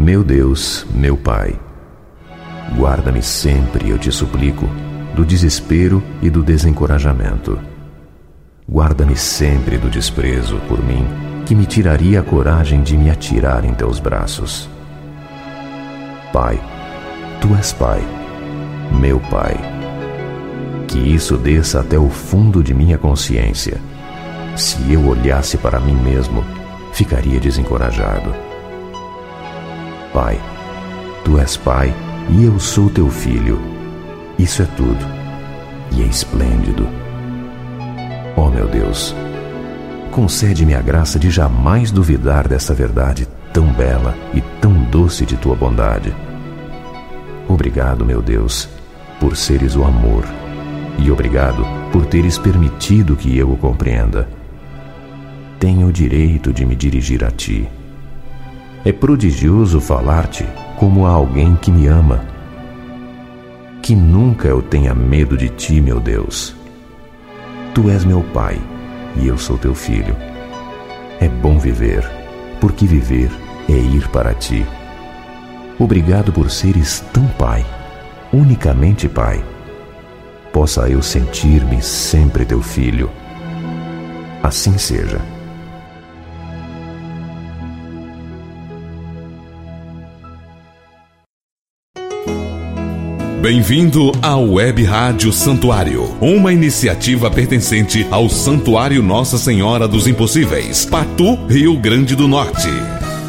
Meu Deus, meu Pai, guarda-me sempre, eu te suplico, do desespero e do desencorajamento. Guarda-me sempre do desprezo por mim, que me tiraria a coragem de me atirar em teus braços. Pai, tu és Pai, meu Pai. Que isso desça até o fundo de minha consciência. Se eu olhasse para mim mesmo, ficaria desencorajado. Pai, tu és Pai e eu sou teu filho. Isso é tudo, e é esplêndido. Ó meu Deus, concede-me a graça de jamais duvidar dessa verdade tão bela e tão doce de tua bondade. Obrigado, meu Deus, por seres o amor, e obrigado por teres permitido que eu o compreenda. Tenho o direito de me dirigir a ti. É prodigioso falar-te como a alguém que me ama. Que nunca eu tenha medo de ti, meu Deus. Tu és meu Pai e eu sou teu filho. É bom viver, porque viver é ir para ti. Obrigado por seres tão Pai, unicamente Pai. Possa eu sentir-me sempre teu filho. Assim seja. Bem-vindo à Web Rádio Santuário, uma iniciativa pertencente ao Santuário Nossa Senhora dos Impossíveis, Patu, Rio Grande do Norte.